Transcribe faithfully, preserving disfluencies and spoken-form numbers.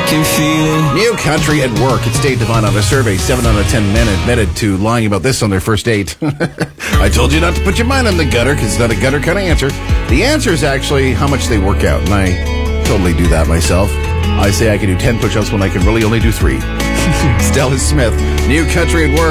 can feel it. New country at work. It's Dave Devine on a survey. Seven out of ten men admitted to lying about this on their first date. I told you not to put your mind on the gutter because it's not a gutter kind of answer. The answer is actually how much they work out, and I totally do that myself. I say I can do ten push-ups when I can really only do three. Stella Smith, New Country at Work.